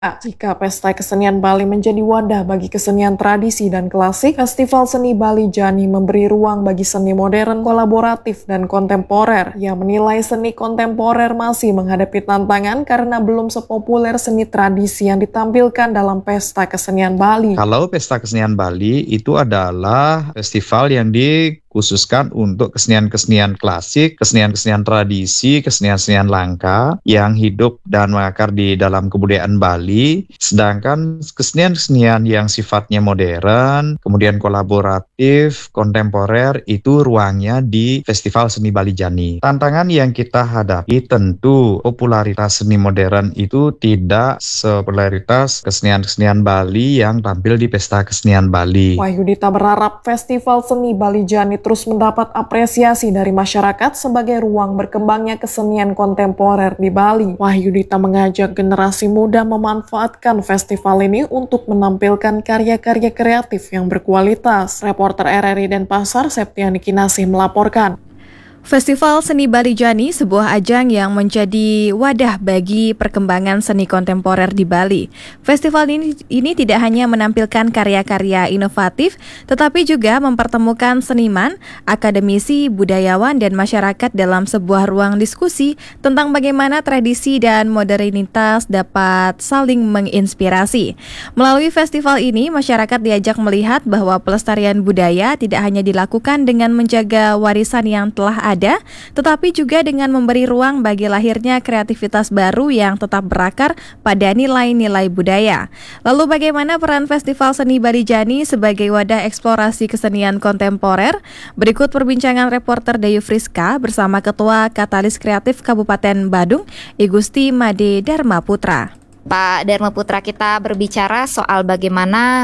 Jika Pesta Kesenian Bali menjadi wadah bagi kesenian tradisi dan klasik, Festival Seni Bali Jani memberi ruang bagi seni modern, kolaboratif, dan kontemporer. Ia menilai seni kontemporer masih menghadapi tantangan karena belum sepopuler seni tradisi yang ditampilkan dalam Pesta Kesenian Bali. Kalau Pesta Kesenian Bali itu adalah festival yang dikhususkan untuk kesenian-kesenian klasik, kesenian-kesenian tradisi, kesenian-kesenian langka yang hidup dan mengakar di dalam kebudayaan Bali. Sedangkan kesenian-kesenian yang sifatnya modern, kemudian kolaboratif, kontemporer itu ruangnya di Festival Seni Bali Jani. Tantangan yang kita hadapi tentu popularitas seni modern itu tidak sepopularitas kesenian-kesenian Bali yang tampil di Pesta Kesenian Bali. Wahyudita berharap Festival Seni Bali Jani terus mendapat apresiasi dari masyarakat sebagai ruang berkembangnya kesenian kontemporer di Bali. Wahyudita mengajak generasi muda memanfaatkan festival ini untuk menampilkan karya-karya kreatif yang berkualitas. Reporter RRI Denpasar, Septiani Kinasih melaporkan. Festival Seni Bali Jani sebuah ajang yang menjadi wadah bagi perkembangan seni kontemporer di Bali. Festival ini tidak hanya menampilkan karya-karya inovatif, tetapi juga mempertemukan seniman, akademisi, budayawan, dan masyarakat dalam sebuah ruang diskusi tentang bagaimana tradisi dan modernitas dapat saling menginspirasi. Melalui festival ini, masyarakat diajak melihat bahwa pelestarian budaya tidak hanya dilakukan dengan menjaga warisan yang telah ada, tetapi juga dengan memberi ruang bagi lahirnya kreativitas baru yang tetap berakar pada nilai-nilai budaya. Lalu bagaimana peran Festival Seni Bali Jani sebagai wadah eksplorasi kesenian kontemporer? Berikut perbincangan reporter Dayu Friska bersama Ketua Katalis Kreatif Kabupaten Badung, I Gusti Made Dharma Putra. Pak Dharma Putra, kita berbicara soal bagaimana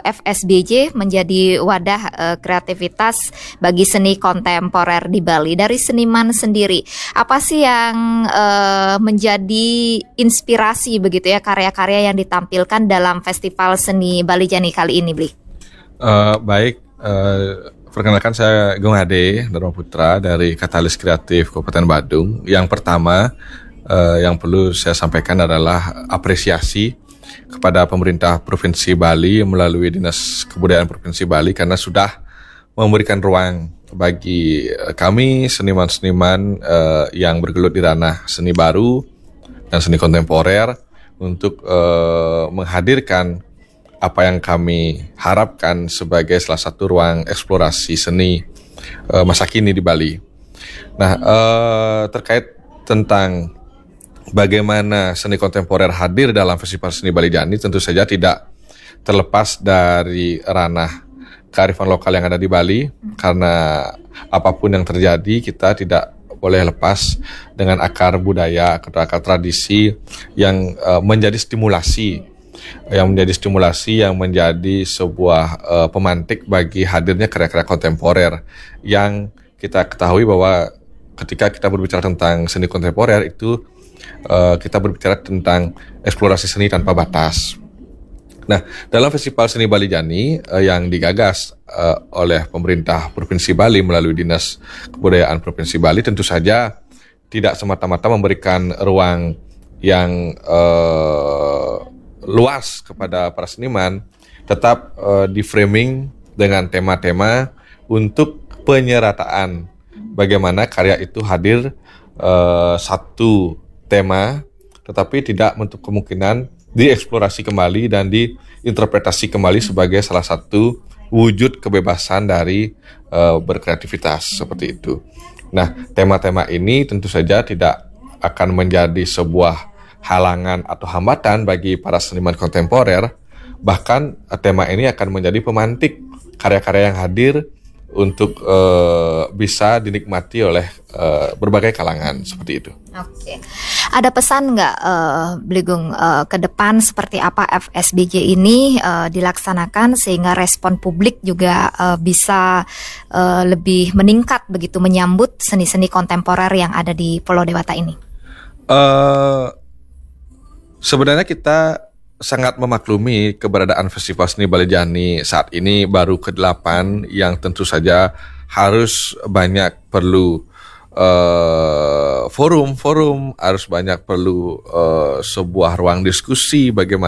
FSBJ menjadi wadah kreativitas bagi seni kontemporer di Bali. Dari seniman sendiri, apa sih yang menjadi inspirasi begitu ya karya-karya yang ditampilkan dalam Festival Seni Bali Jani kali ini, Bli? Perkenalkan, saya Gung Ade Dharma Putra dari Katalis Kreatif Kabupaten Badung. Yang pertama yang perlu saya sampaikan adalah apresiasi kepada pemerintah Provinsi Bali melalui Dinas Kebudayaan Provinsi Bali karena sudah memberikan ruang bagi kami seniman-seniman yang bergelut di ranah seni baru dan seni kontemporer untuk menghadirkan apa yang kami harapkan sebagai salah satu ruang eksplorasi seni masa kini di Bali. Nah, terkait tentang bagaimana seni kontemporer hadir dalam Festival Seni Bali Jani, tentu saja tidak terlepas dari ranah kearifan lokal yang ada di Bali, karena apapun yang terjadi kita tidak boleh lepas dengan akar budaya atau akar tradisi yang menjadi stimulasi yang menjadi sebuah pemantik bagi hadirnya karya-karya kontemporer yang kita ketahui bahwa ketika kita berbicara tentang seni kontemporer itu kita berbicara tentang eksplorasi seni tanpa batas. Nah, dalam Festival Seni Bali Jani yang digagas oleh pemerintah Provinsi Bali melalui Dinas Kebudayaan Provinsi Bali, tentu saja tidak semata-mata memberikan ruang yang luas kepada para seniman, tetap di-framing dengan tema-tema untuk penyerataan bagaimana karya itu hadir satu tema, tetapi tidak menutup kemungkinan dieksplorasi kembali dan diinterpretasi kembali sebagai salah satu wujud kebebasan dari berkreativitas seperti itu. Nah, tema-tema ini tentu saja tidak akan menjadi sebuah halangan atau hambatan bagi para seniman kontemporer, bahkan tema ini akan menjadi pemantik karya-karya yang hadir untuk bisa dinikmati oleh berbagai kalangan seperti itu. Oke, ada pesan nggak, Bligong, ke depan seperti apa FSBJ ini dilaksanakan sehingga respon publik juga bisa lebih meningkat begitu menyambut seni-seni kontemporer yang ada di Pulau Dewata ini? Sebenarnya kita sangat memaklumi keberadaan Festival Seni Bali Jani saat ini baru ke-8 yang tentu saja harus banyak perlu forum-forum, harus banyak perlu sebuah ruang diskusi bagaimana